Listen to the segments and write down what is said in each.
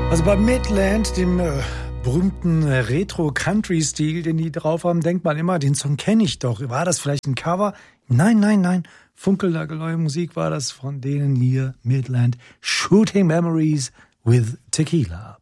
Also bei Midland, dem berühmten Retro-Country-Stil, den die drauf haben, denkt man immer, den Song kenne ich doch. War das vielleicht ein Cover? Nein. Funkelnagelneue Musik war das von denen hier, Midland. Shooting Memories with Tequila.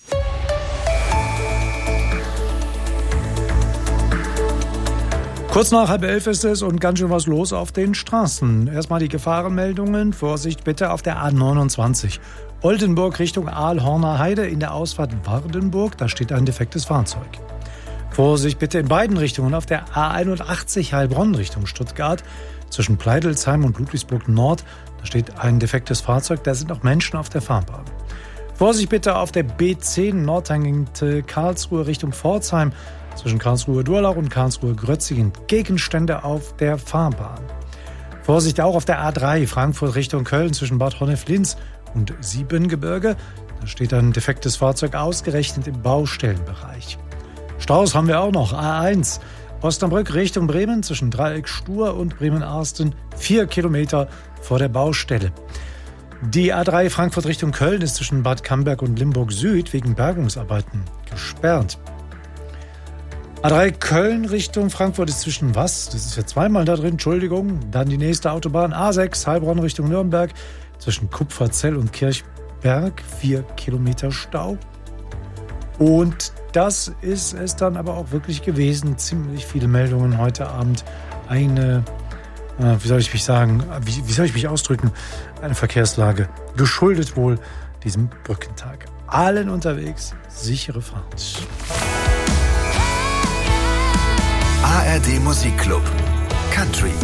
Kurz nach 10:30 ist es und ganz schön was los auf den Straßen. Erstmal die Gefahrenmeldungen. Vorsicht bitte auf der A29. Oldenburg Richtung Aalhorner Heide in der Ausfahrt Wardenburg. Da steht ein defektes Fahrzeug. Vorsicht bitte in beiden Richtungen auf der A81 Heilbronn Richtung Stuttgart. Zwischen Pleidelsheim und Ludwigsburg Nord. Da steht ein defektes Fahrzeug. Da sind auch Menschen auf der Fahrbahn. Vorsicht bitte auf der B10 Nordhangente Karlsruhe Richtung Pforzheim. Zwischen Karlsruhe-Durlach und Karlsruhe-Grötzingen Gegenstände auf der Fahrbahn. Vorsicht auch auf der A3 Frankfurt Richtung Köln zwischen Bad Honnef-Linz und Siebengebirge. Da steht ein defektes Fahrzeug ausgerechnet im Baustellenbereich. Staus haben wir auch noch. A1 Osnabrück Richtung Bremen zwischen Dreieck Stur und Bremen-Arsten 4 Kilometer vor der Baustelle. Die A3 Frankfurt Richtung Köln ist zwischen Bad Camberg und Limburg Süd wegen Bergungsarbeiten gesperrt. A3 Köln Richtung Frankfurt ist zwischen was? Das ist ja zweimal da drin, Entschuldigung. Dann die nächste Autobahn A6 Heilbronn Richtung Nürnberg zwischen Kupferzell und Kirchberg 4 Kilometer Stau. Und das ist es dann aber auch wirklich gewesen. Ziemlich viele Meldungen heute Abend. Wie soll ich mich ausdrücken? Eine Verkehrslage. Geschuldet wohl diesem Brückentag. Allen unterwegs, sichere Fahrt. ARD Musikclub Country.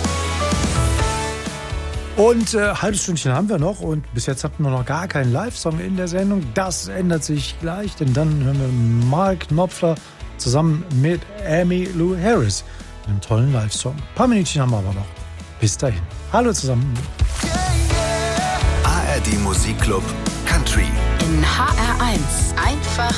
Und halbes Stündchen haben wir noch und bis jetzt hatten wir noch gar keinen Live-Song in der Sendung. Das ändert sich gleich, denn dann hören wir Mark Knopfler zusammen mit Emmylou Harris. Einen tollen Live-Song. Ein paar Minütchen haben wir aber noch. Bis dahin. Hallo zusammen. ARD Musikclub Country. In HR1 einfach